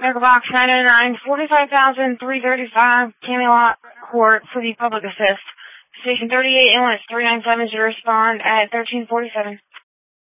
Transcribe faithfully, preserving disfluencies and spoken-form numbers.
Echo Box nine oh nine, forty-five thousand three thirty-five, Camelot Court for the public assist. Station thirty-eight, Inlet three nine seven, should respond at thirteen forty-seven.